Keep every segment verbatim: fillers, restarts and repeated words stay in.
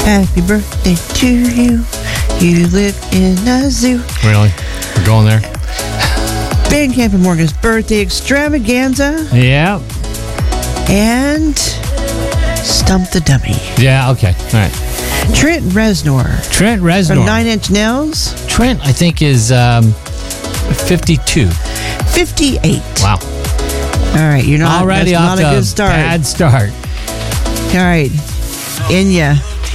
Happy birthday to you. You live in a zoo. Really? We're going there? Van Camp and Morgan's birthday extravaganza. Yeah. And Stump the Dummy. Yeah, okay. All right. Trent Reznor. Trent From Reznor. Nine Inch Nails. Trent, I think, is um, fifty-two. fifty-eight. Wow. All right, you're not, Already that's off not to a good start. bad start. All right. Inya.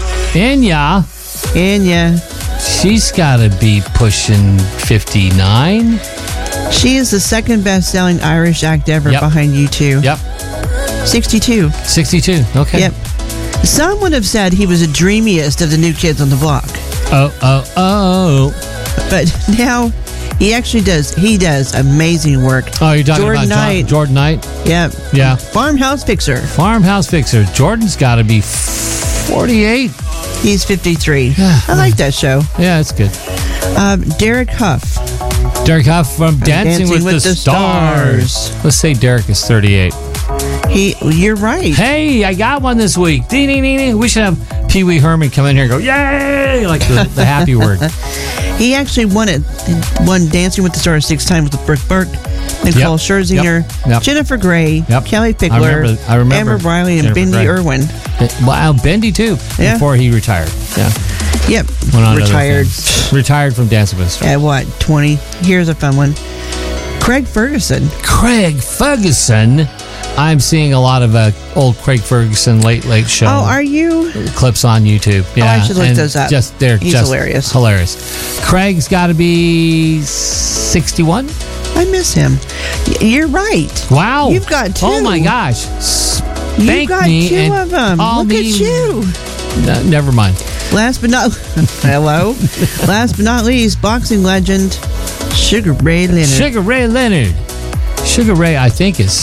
Inya, Inya. she's got to be pushing fifty-nine. She is the second best-selling Irish act ever Yep. behind U two. Yep. sixty-two. sixty-two. Okay. Yep. Some would have said he was the dreamiest of the new kids on the block. Oh, oh, oh. But now he actually does. He does amazing work. Oh, you're talking Jordan about Knight. John, Jordan Knight? Yep. Yeah. Farmhouse Fixer. Farmhouse Fixer. Jordan's got to be forty-eight. He's fifty-three. Yeah. I like that show. Yeah, it's good. Um, Derek Huff. Derek Huff from Dancing, Dancing with, with the, the stars. Stars. Let's say Derek is thirty-eight. He. You're right. Hey, I got one this week. Ding, ding, ding, ding. We should have Pee Wee Herman come in here and go, yay! Like the, the happy word. He actually won it. Won Dancing with the Stars six times with Brooke Burke, Nicole Yep. Scherzinger, Yep. Yep. Jennifer Grey, Yep. Kelly Pickler, I remember- I remember Amber Riley, and Jennifer Bindi Grey. Irwin. Wow, Bendy too. Yeah. Before he retired. Yeah. Yep. Went on to other Retired things. Retired from Dancing with the Stars. at what, twenty? Here's a fun one. Craig Ferguson. Craig Ferguson. I'm seeing a lot of uh, old Craig Ferguson Late Late Show Oh, are you? clips on YouTube. Yeah, I should look and those up. Just they're He's just hilarious. Hilarious. Craig's got to be sixty-one. I miss him. Y- You're right. Wow. You've got two. Oh my gosh. You've Spank got me two and of them. call Look me- at you. No, never mind. Last but not hello. Last but not least, boxing legend Sugar Ray Leonard. Sugar Ray Leonard. Sugar Ray, I think, is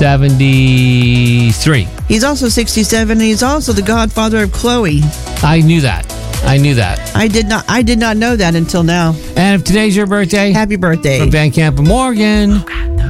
seventy-three. He's also sixty-seven, and he's also the godfather of Chloe. I knew that. I knew that. I did not. I did not know that until now. And if today's your birthday, Happy birthday. from Van Camp and Morgan.